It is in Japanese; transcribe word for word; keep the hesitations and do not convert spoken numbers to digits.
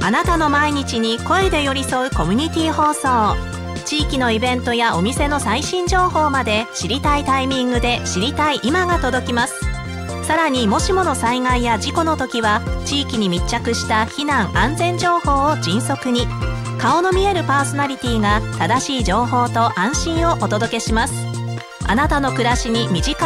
あなたの毎日に声で寄り添うコミュニティ放送。地域のイベントやお店の最新情報まで知りたいタイミングで知りたい今が届きます。さらにもしもの災害や事故の時は地域に密着した避難安全情報を迅速に、顔の見えるパーソナリティが正しい情報と安心をお届けします。あなたの暮らしに身近